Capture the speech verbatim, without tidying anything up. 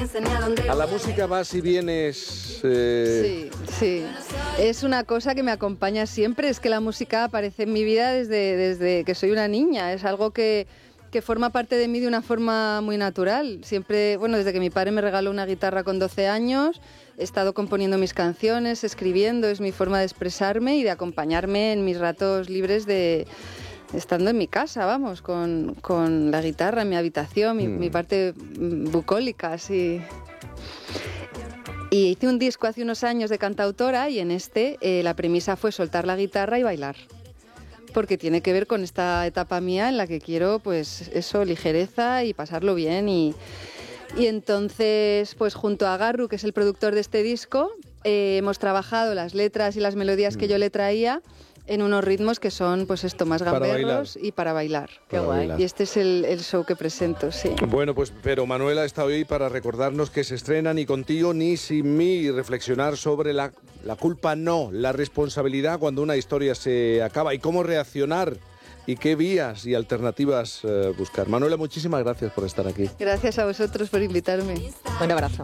A la música vas y vienes... Eh... Sí, sí. Es una cosa que me acompaña siempre, es que la música aparece en mi vida desde, desde que soy una niña, es algo que... que forma parte de mí de una forma muy natural. Siempre, bueno, desde que mi padre me regaló una guitarra con doce años, he estado componiendo mis canciones, escribiendo, es mi forma de expresarme y de acompañarme en mis ratos libres de... estando en mi casa, vamos, con, con la guitarra en mi habitación, mi, mm. mi parte bucólica, así. Y hice un disco hace unos años de cantautora y en este eh, la premisa fue soltar la guitarra y bailar. Porque tiene que ver con esta etapa mía en la que quiero, pues, eso, ligereza y pasarlo bien. Y, y entonces, pues, junto a Garru, que es el productor de este disco, eh, hemos trabajado las letras y las melodías que yo le traía en unos ritmos que son, pues esto, más gamberros para y para bailar. Qué guay. Bailar. Y este es el, el show que presento, sí. Bueno, pues, pero Manuela está hoy para recordarnos que se estrena Ni contigo ni sin mí y reflexionar sobre la, la culpa no, la responsabilidad cuando una historia se acaba y cómo reaccionar y qué vías y alternativas eh, buscar. Manuela, muchísimas gracias por estar aquí. Gracias a vosotros por invitarme. Un abrazo.